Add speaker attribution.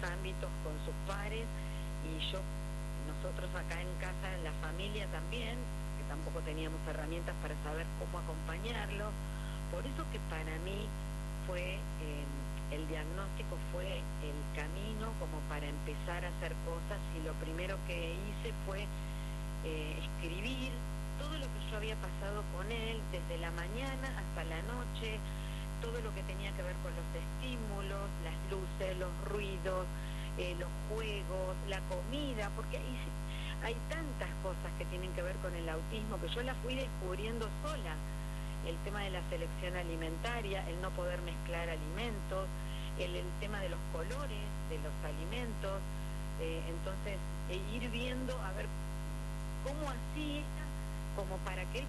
Speaker 1: ámbitos con sus pares, y nosotros acá en casa, en la familia también, que tampoco teníamos herramientas para saber cómo acompañarlo. Por eso que para mí fue, el diagnóstico fue el camino como para empezar a hacer cosas, y lo primero que hice fue escribir todo lo que yo había pasado con él, desde la mañana hasta la noche, todo lo que tenía que ver con los estímulos, las luces, los ruidos, los juegos, la comida, porque hay tantas cosas que tienen que ver con el autismo que yo las fui descubriendo sola. El tema de la selección alimentaria, el no poder mezclar alimentos, el tema de los colores de los alimentos, entonces ir viendo a ver cómo hacía como para que él